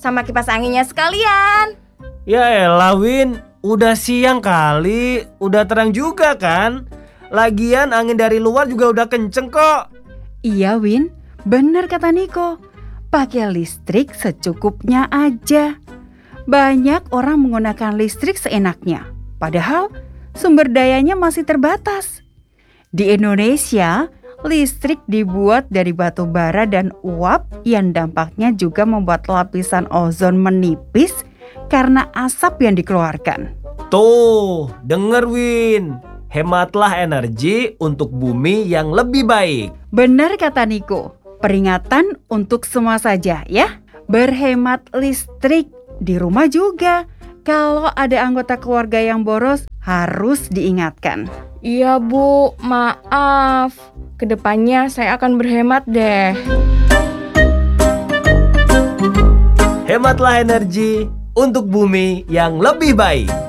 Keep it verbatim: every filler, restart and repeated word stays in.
sama kipas anginnya sekalian. Ya elah Win, udah siang kali, udah terang juga kan? Lagian angin dari luar juga udah kenceng kok. Iya Win, bener kata Niko. Pakai listrik secukupnya aja. Banyak orang menggunakan listrik seenaknya, padahal sumber dayanya masih terbatas. Di Indonesia, listrik dibuat dari batu bara dan uap yang dampaknya juga membuat lapisan ozon menipis karena asap yang dikeluarkan. Tuh, denger Win. Hematlah energi untuk bumi yang lebih baik. Benar kata Niko. Peringatan untuk semua saja ya. Berhemat listrik di rumah juga. Kalau ada anggota keluarga yang boros, harus diingatkan. Iya Bu, maaf. Kedepannya saya akan berhemat deh. Hematlah energi untuk bumi yang lebih baik.